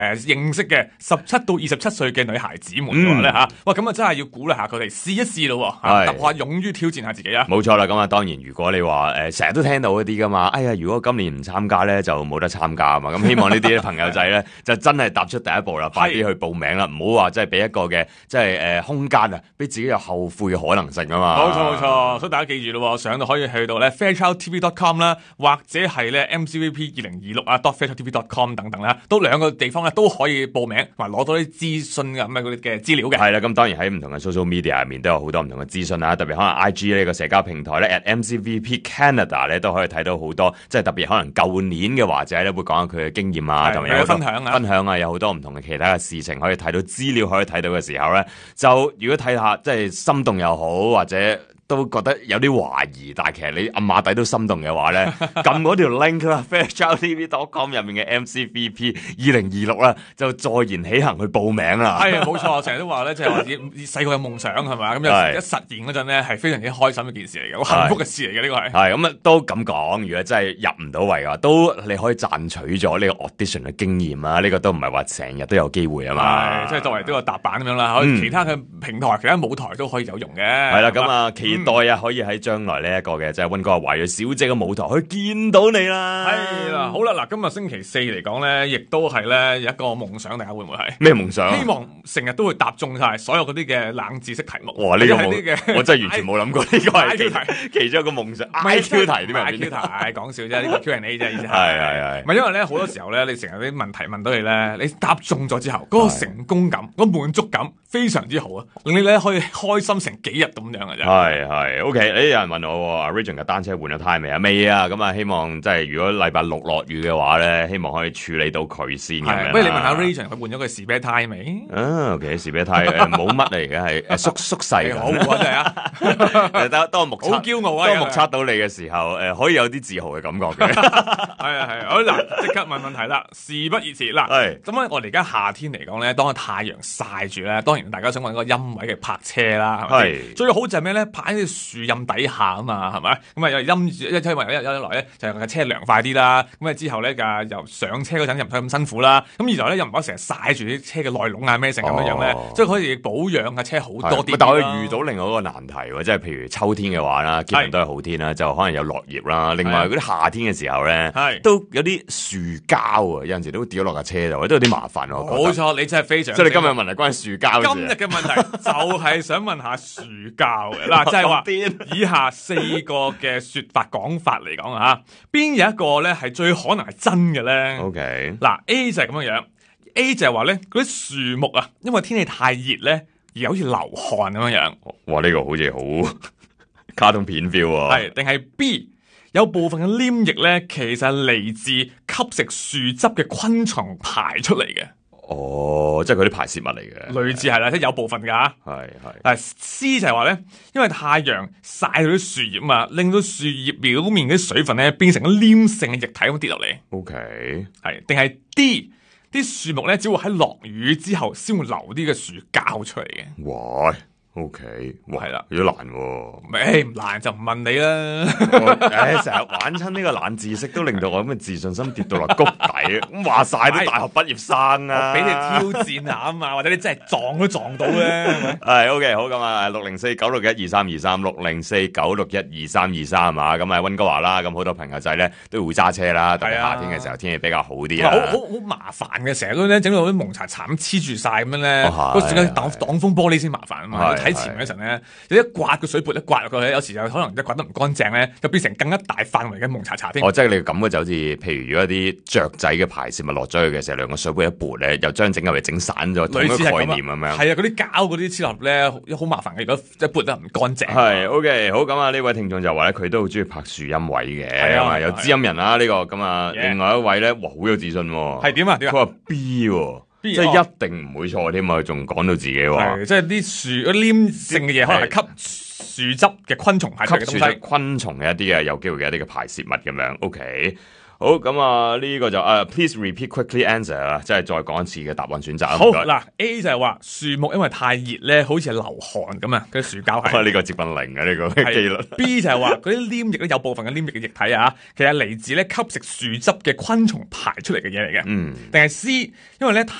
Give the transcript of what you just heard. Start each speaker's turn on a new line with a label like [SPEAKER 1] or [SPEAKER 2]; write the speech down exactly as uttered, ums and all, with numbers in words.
[SPEAKER 1] 誒認識嘅十七到二十七歲嘅女孩子們嘅話咧嚇，哇咁啊真係要鼓勵下佢哋試一試咯喎，突破下勇於挑戰下自己啊！
[SPEAKER 2] 冇錯啦，咁啊當然如果你話誒成日都聽到嗰啲噶嘛，哎呀如果今年唔參加咧就冇得參加啊嘛，咁希望呢啲朋友仔咧就真係踏出第一步啦，快啲去報名啦，唔好話即係俾一個嘅即係誒空間啊，俾自己有後悔嘅可能性啊嘛。
[SPEAKER 1] 冇錯冇錯，所以大家記住咯，上到可以去到咧 fairchild t v dot com 啦，或者係咧 m c v p 二零二六啊 dot fairchild t v dot com 等等啦，都兩個地方咧都可以報名，同埋攞到啲資訊嘅咁嘅嘅資料嘅。
[SPEAKER 2] 係啦，咁當然喺唔同嘅 social media 入面都有好多唔同嘅資訊啦，特別可能 I G 呢個社交平台咧 at M C V P Canada 咧都可以睇到好多，即係特別可能舊年嘅華仔咧會講下佢嘅經驗啊，同埋有
[SPEAKER 1] 分享啊，
[SPEAKER 2] 分享啊，有好多唔同嘅其他嘅事情可以睇到資料可以睇到嘅時候咧，就如果睇下即係心動又好，或者都覺得有啲懷疑，但係其實你暗馬底都心動嘅話咧，撳嗰條 link 啦 fairchild t v dot com 入面嘅 M C V P 二零二六啦，就坐言起行去報名啦。
[SPEAKER 1] 係啊，冇錯，成日都話咧，即係話細個有夢想係咪？咁有時一實現嗰陣咧，係非常之開心嘅件事嚟嘅，好幸福嘅事嚟嘅呢個係。
[SPEAKER 2] 係咁啊，都咁講，如果真係入唔到位嘅話，都你可以賺取咗呢個 audition 嘅經驗啊！呢、這個都唔係話成日都有機會啊嘛。
[SPEAKER 1] 係，即係作為呢個踏板咁樣啦，可以其他嘅平台、嗯、其他舞台都可以有用嘅。
[SPEAKER 2] 係啦，咁啊，期待啊，可以喺將來呢一個嘅即係溫哥華華裔小姐嘅舞台可以見到你啦。
[SPEAKER 1] 係啦，好啦，嗱，今日星期四嚟講咧，亦都係咧有一個夢想，大家會唔會係
[SPEAKER 2] 咩夢想？
[SPEAKER 1] 希望成日都會答中晒所有嗰啲嘅冷知識題目。
[SPEAKER 2] 哇！呢、這個冇，我真係完全冇諗過呢個係其，其中一個夢想。I Q 題點啊
[SPEAKER 1] ？I Q 題講笑啫，呢個 Q and A 啫，意思係。
[SPEAKER 2] 係係係。
[SPEAKER 1] 唔係因為咧，好多時候咧，你成日啲問題問到你咧，你答中咗之後，嗰、那個成功感、嗰、那個滿足感非常之好啊，令你咧可以開心成幾日咁樣嘅啫。
[SPEAKER 2] 係係 OK，誒有人問我 Region 嘅單車換咗胎未啊？未啊，咁啊希望即係如果禮拜六落雨嘅話咧，希望可以處理到佢先咁樣。
[SPEAKER 1] 不如你問下 Region 佢換咗個 spare tire 未？
[SPEAKER 2] 啊 OK spare tire 冇乜嚟嘅，係誒縮縮細嘅。
[SPEAKER 1] 好啊真係啊，
[SPEAKER 2] 當當目測
[SPEAKER 1] 好驕傲啊！
[SPEAKER 2] 當目測到你嘅時候，誒可以有啲自豪嘅感覺嘅。
[SPEAKER 1] 係啊係，好嗱，即刻問問題啦，事不宜遲嗱。係咁咧，我哋而家夏天嚟講咧，當個太陽曬住咧，當然大家想揾個陰位嘅泊車啦，係咪？最好就係咩咧？泊喺啲樹蔭底下啊嘛，係咪？咁啊又陰住，一因為一一來咧就係架車涼快啲啦。咁啊之後咧架又上車嗰陣又唔使咁辛苦啦。咁二來咧又唔好成日曬住啲車嘅內籠啊咩成咁樣樣咧，即係可以保養架車好多啲。
[SPEAKER 2] 但係佢遇到另外一個難題喎，即係譬如秋天嘅話啦，基本都係好天啦，就可能有落葉啦。另外嗰啲夏天嘅時候咧，都有啲樹膠啊，有陣時都會掉落架車度，都有啲麻煩喎。
[SPEAKER 1] 冇錯，你真係非常。
[SPEAKER 2] 即係你今日問題關於樹膠。
[SPEAKER 1] 今日嘅問題就係想問下樹膠嘅嗱，即係話以下四個嘅說法講法嚟講啊，邊有一個咧係最可能係真嘅咧
[SPEAKER 2] ？OK，
[SPEAKER 1] 嗱 A 就係咁樣樣 ，A 就係話咧嗰啲樹木啊，因為天氣太熱咧，而好似流汗咁樣樣。
[SPEAKER 2] 哇，呢、這個好似好卡通片 feel 啊！
[SPEAKER 1] 係定係 B 有部分嘅黏液咧，其實係嚟自吸食樹汁嘅昆蟲排出嚟嘅。
[SPEAKER 2] 哦，即係佢啲排泄物嚟嘅，
[SPEAKER 1] 類似係啦，即係有部分噶。係係，但係 C 就係話咧，因為太陽曬到啲樹葉啊，令到樹葉表面啲水分咧變成黏性嘅液體咁跌落嚟。
[SPEAKER 2] OK，
[SPEAKER 1] 係定係 D 啲樹木咧，只會喺落雨之後先會留啲嘅樹膠出嚟嘅。
[SPEAKER 2] 哇！O K， 哇，係啦，有啲難喎。
[SPEAKER 1] 誒，唔難就唔問你啦。
[SPEAKER 2] 誒，成日玩親呢個冷知識，都令到我咁嘅自信心跌到落谷底。咁話晒都大學畢業生啊，
[SPEAKER 1] 俾你挑戰下啊嘛，或者你真係撞都撞到咧。
[SPEAKER 2] 係 O K，好咁啊，六零四九六一二三二三，六零四九六一二三二三啊，咁啊溫哥華啦，咁好多朋友仔咧都會揸車啦，特別夏天嘅時候天氣比較好啲啊。
[SPEAKER 1] 好好好麻煩嘅，成日都咧整到啲蒙查查咁黐住晒咁樣咧，嗰時間擋擋風玻璃先麻煩啊嘛。睇前嗰陣咧，你一刮個水潑一刮落去，有時有可能一刮得唔乾淨咧，就變成更加大範圍嘅蒙查查添。
[SPEAKER 2] 哦，即係你咁嘅就好似，譬如如果啲雀仔嘅排泄物落咗去嘅時候，兩個水杯一撥咧，又將整個嚟整散咗，同一個概念咁樣。係啊，
[SPEAKER 1] 嗰啲膠嗰啲黐落咧，好麻煩嘅，如果一撥得唔乾淨。
[SPEAKER 2] 係 OK， 好咁啊！呢位聽眾就話咧，佢都好中意拍樹蔭位嘅，係啊，有知音人啦呢個咁啊。另外一位咧，哇，好有自信喎。係
[SPEAKER 1] 點啊？
[SPEAKER 2] 佢話 B 喎。即係一定唔會錯添啊！仲講到自己喎，
[SPEAKER 1] 即係啲樹嗰黏性嘅嘢，可能係吸樹汁嘅昆蟲排出嘅東西，
[SPEAKER 2] 昆蟲嘅一啲嘅有機會嘅一啲嘅排泄物咁樣。OK， 好，咁啊呢個就誒、uh, please repeat quickly answer 啊，即係再講一次嘅答案選擇。
[SPEAKER 1] 好嗱 ，A 就係話樹木因為太熱咧，好似係流汗咁啊，嗰啲樹膠係。
[SPEAKER 2] 呢個接近零嘅呢、這個機率。
[SPEAKER 1] B 就係話嗰啲黏液咧，有部分嘅黏液嘅液體啊，其實嚟自咧吸食樹汁嘅昆蟲排出嚟嘅嘢嚟嘅。
[SPEAKER 2] 嗯，
[SPEAKER 1] 定係 C，因為咧。